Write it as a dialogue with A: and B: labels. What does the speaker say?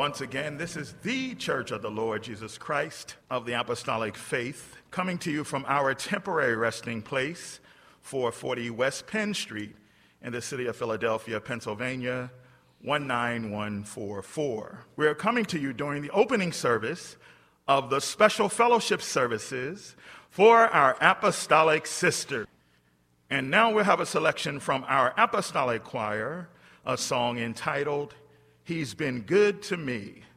A: Once again, this is the Church of the Lord Jesus Christ of the Apostolic Faith, coming to you from our temporary resting place, 440 West Penn Street in the city of Philadelphia, Pennsylvania, 19144. We're coming to you during the opening service of the special fellowship services for our apostolic sisters. And now we'll have a selection from our apostolic choir, a song entitled, "He's Been Good to Me."